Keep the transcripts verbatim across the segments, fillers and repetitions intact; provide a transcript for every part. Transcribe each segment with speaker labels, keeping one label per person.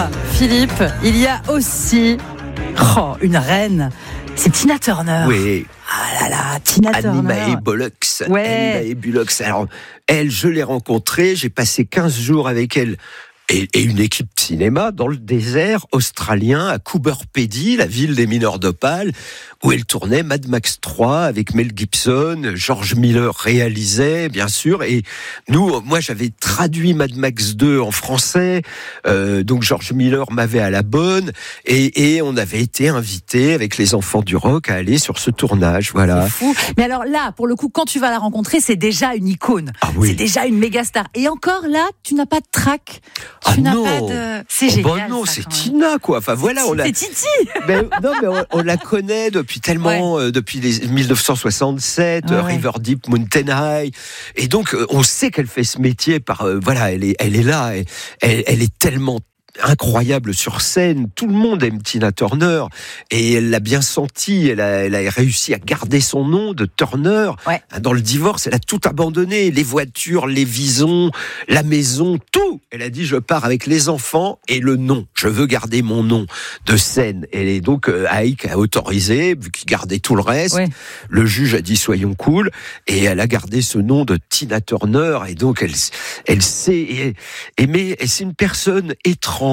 Speaker 1: Philippe, il y a aussi oh, une reine. C'est Tina Turner.
Speaker 2: Oui.
Speaker 1: Ah là là, Tina
Speaker 2: Annie
Speaker 1: Turner.
Speaker 2: Mae Bullock.
Speaker 1: Ouais.
Speaker 2: Annie Mae Bullock. Alors, elle, je l'ai rencontrée, j'ai passé quinze jours avec elle. Et, et une équipe de cinéma dans le désert australien à Coober Pedy, la ville des mineurs d'opale, où elle tournait Mad Max trois avec Mel Gibson, George Miller réalisait, bien sûr, et nous, moi j'avais traduit Mad Max deux en français, euh, donc George Miller m'avait à la bonne, et, et on avait été invités avec les enfants du rock à aller sur ce tournage, voilà.
Speaker 1: C'est fou. Mais alors là, pour le coup, quand tu vas la rencontrer, c'est déjà une icône.
Speaker 2: Ah oui.
Speaker 1: C'est déjà une méga star. Et encore là, tu n'as pas de trac. Tu
Speaker 2: Ah
Speaker 1: n'as
Speaker 2: non.
Speaker 1: pas de... C'est
Speaker 2: Oh
Speaker 1: génial.
Speaker 2: ben non,
Speaker 1: ça,
Speaker 2: c'est
Speaker 1: quand même.
Speaker 2: Tina, quoi. Enfin voilà, on a.
Speaker 1: C'est Titi.
Speaker 2: Ben, non, mais on, on la connaît depuis tellement, ouais. euh, depuis les dix-neuf cent soixante-sept,
Speaker 1: ouais,
Speaker 2: euh,
Speaker 1: ouais.
Speaker 2: River Deep, Mountain High, et donc euh, on sait qu'elle fait ce métier par, euh, voilà, elle est, elle est là, elle, elle, elle est tellement incroyable sur scène, tout le monde aime Tina Turner et elle l'a bien senti, elle a, elle a réussi à garder son nom de Turner.
Speaker 1: Ouais.
Speaker 2: Dans le divorce, elle a tout abandonné, les voitures, les visons, la maison, tout. Elle a dit je pars avec les enfants et le nom, je veux garder mon nom de scène. Et donc euh, Ike a autorisé, vu qu'il gardait tout le reste, ouais. Le juge a dit soyons cool et elle a gardé ce nom de Tina Turner et donc elle, elle sait aimer, et c'est une personne étrange.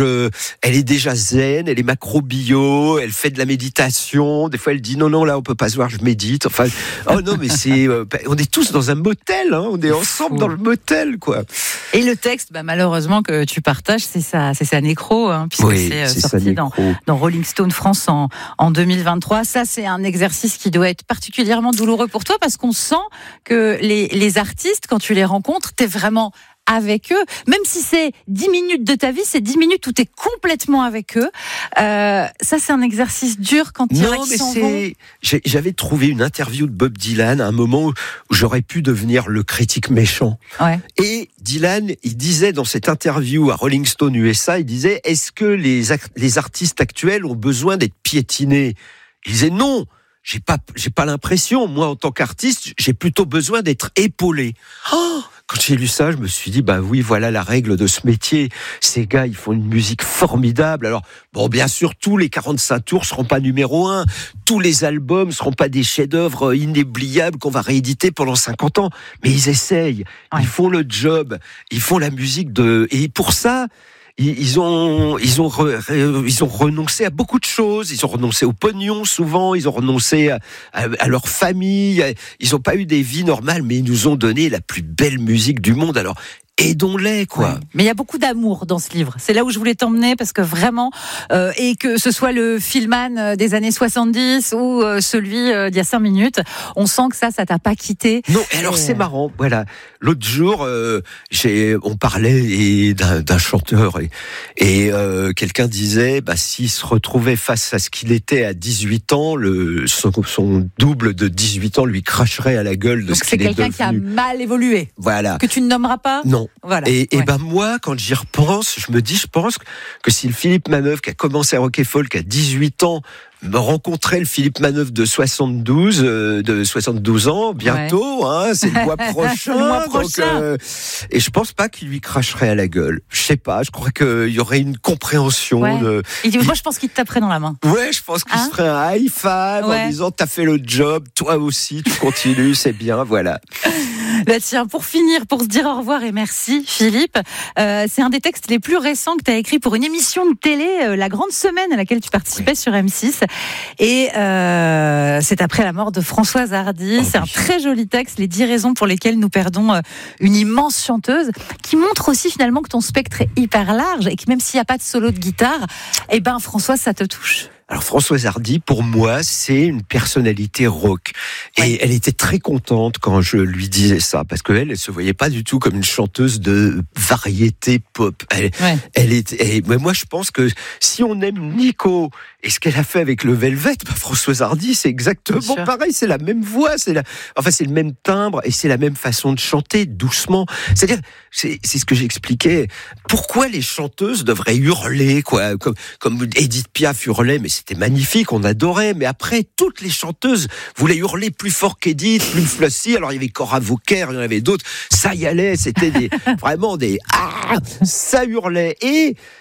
Speaker 2: Elle est déjà zen, elle est macro-bio, elle fait de la méditation. Des fois, elle dit non, non, là, on peut pas se voir, je médite. Enfin, oh non, mais c'est, euh, on est tous dans un motel, hein, on est ensemble dans le motel, quoi.
Speaker 1: Et le texte, bah, malheureusement, que tu partages, c'est sa, c'est sa nécro, hein, puisque
Speaker 2: oui,
Speaker 1: c'est,
Speaker 2: c'est
Speaker 1: sorti dans, dans Rolling Stone France en, en deux mille vingt-trois. Ça, c'est un exercice qui doit être particulièrement douloureux pour toi, parce qu'on sent que les, les artistes, quand tu les rencontres, t'es vraiment avec eux, même si c'est dix minutes de ta vie, c'est dix minutes où tu es complètement avec eux. Euh, ça, c'est un exercice dur quand il y en a qui s'en vont.
Speaker 2: J'ai, j'avais trouvé une interview de Bob Dylan à un moment où j'aurais pu devenir le critique méchant.
Speaker 1: Ouais.
Speaker 2: Et Dylan, il disait dans cette interview à Rolling Stone U S A, il disait, est-ce que les, les artistes actuels ont besoin d'être piétinés? Il disait non. J'ai pas, j'ai pas l'impression. Moi, en tant qu'artiste, j'ai plutôt besoin d'être épaulé. Oh, quand j'ai lu ça, je me suis dit, bah oui, voilà la règle de ce métier. Ces gars, ils font une musique formidable. Alors, bon, bien sûr, tous les quarante-cinq tours seront pas numéro un. Tous les albums seront pas des chefs-d'œuvre inoubliables qu'on va rééditer pendant cinquante ans. Mais ils essayent. Ouais. Ils font le job. Ils font la musique de, et pour ça, Ils ont, ils ont, re, ils ont renoncé à beaucoup de choses. Ils ont renoncé au pognon souvent. Ils ont renoncé à, à, à leur famille. Ils n'ont pas eu des vies normales, mais ils nous ont donné la plus belle musique du monde. Alors, aidons-les, quoi.
Speaker 1: Ouais. Mais il y a beaucoup d'amour dans ce livre. C'est là où je voulais t'emmener, parce que vraiment, euh, et que ce soit le Fillman des années soixante-dix ou euh, celui euh, d'il y a cinq minutes, on sent que ça, ça t'a pas quitté.
Speaker 2: Non, et alors et... c'est marrant. Voilà. L'autre jour, euh, j'ai, on parlait d'un, d'un chanteur et, et euh, quelqu'un disait, bah, s'il se retrouvait face à ce qu'il était à dix-huit ans, le, son, son double de dix-huit ans lui cracherait à la gueule de
Speaker 1: Donc
Speaker 2: ce qu'il est devenu.
Speaker 1: Donc c'est quelqu'un qui a mal évolué.
Speaker 2: Voilà.
Speaker 1: Que tu ne nommeras pas.
Speaker 2: Non.
Speaker 1: Voilà.
Speaker 2: Et, et
Speaker 1: ouais.
Speaker 2: ben moi, quand j'y repense, je me dis, je pense que si le Philippe Manœuvre qui a commencé à Rock et Folk à dix-huit ans me rencontrait le Philippe Manœuvre de soixante-douze, euh, de soixante-douze ans, bientôt, ouais. hein, c'est le mois prochain.
Speaker 1: le mois prochain.
Speaker 2: Donc, euh, et je pense pas qu'il lui cracherait à la gueule. Je sais pas, je crois qu'il y aurait une compréhension.
Speaker 1: Ouais.
Speaker 2: De...
Speaker 1: Il dit, moi, je pense qu'il te taperait dans la main.
Speaker 2: Ouais, je pense qu'il hein? se ferait un high five ouais. en disant, t'as fait le job, toi aussi, tu continues, c'est bien, voilà.
Speaker 1: Bah tiens, pour finir, pour se dire au revoir et merci Philippe, euh, c'est un des textes les plus récents que tu as écrit pour une émission de télé, euh, La Grande Semaine, à laquelle tu participais oui. sur M six. Et euh, c'est après la mort de Françoise Hardy. Oh, c'est oui. un très joli texte, les dix raisons pour lesquelles nous perdons euh, une immense chanteuse, qui montre aussi finalement que ton spectre est hyper large et que même s'il n'y a pas de solo de guitare, eh ben Françoise, ça te touche.
Speaker 2: Alors Françoise Hardy, pour moi, c'est une personnalité rock. Et ouais. elle était très contente quand je lui disais ça, parce qu'elle, elle se voyait pas du tout comme une chanteuse de variété pop. Elle, ouais. elle était, et, mais moi, je pense que si on aime Nico et ce qu'elle a fait avec le Velvet, bah, Françoise Hardy, c'est exactement pareil. C'est la même voix, c'est la, enfin, c'est le même timbre et c'est la même façon de chanter, doucement. C'est-à-dire, c'est, c'est ce que j'expliquais. Pourquoi les chanteuses devraient hurler, quoi, comme, comme Edith Piaf hurlait, mais c'était magnifique, on adorait, mais après, toutes les chanteuses voulaient hurler plus fort qu'Edith, plus Flossie, alors il y avait Cora Vauquer, il y en avait d'autres, ça y allait, c'était des, vraiment des, ah, ça hurlait, et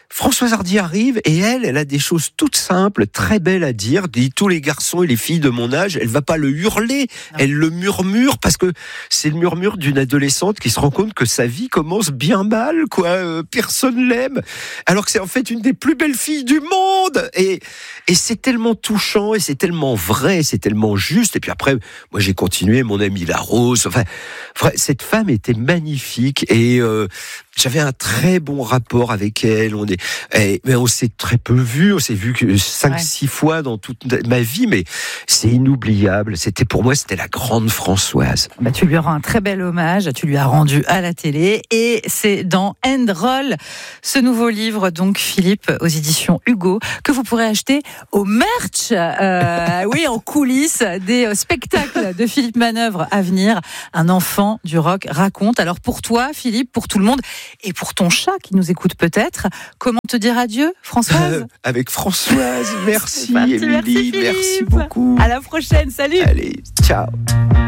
Speaker 2: Françoise Hardy arrive et elle, elle a des choses toutes simples, très belles à dire. Dit tous les garçons et les filles de mon âge, elle va pas le hurler, non. Elle le murmure parce que c'est le murmure d'une adolescente qui se rend compte que sa vie commence bien mal, quoi. Euh, personne l'aime, alors que c'est en fait une des plus belles filles du monde. Et et c'est tellement touchant et c'est tellement vrai, c'est tellement juste. Et puis après, moi j'ai continué, mon ami La Rose. Enfin, cette femme était magnifique et euh, j'avais un très bon rapport avec elle. On est, et, mais on s'est très peu vu. On s'est vu que cinq, ouais. six fois dans toute ma vie, mais c'est inoubliable. C'était pour moi, c'était la grande Françoise.
Speaker 1: Bah, tu lui rends un très bel hommage. Tu lui as rendu à la télé, et c'est dans End Roll, ce nouveau livre, donc Philippe, aux éditions Hugo, que vous pourrez acheter au merch. Euh, oui, en coulisses des spectacles de Philippe Manœuvre à venir. Un enfant du rock raconte. Alors pour toi, Philippe, pour tout le monde. Et pour ton chat qui nous écoute peut-être, comment te dire adieu, Françoise ?
Speaker 2: euh, Avec Françoise, merci
Speaker 1: parti,
Speaker 2: Émilie,
Speaker 1: merci,
Speaker 2: merci beaucoup.
Speaker 1: À la prochaine, salut.
Speaker 2: Allez, ciao.